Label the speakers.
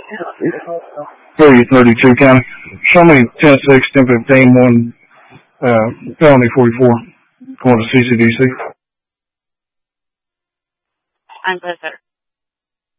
Speaker 1: 32 County. Show me 10-6, 10-15, 1, felony 44, going to CCDC.
Speaker 2: I'm good, sir.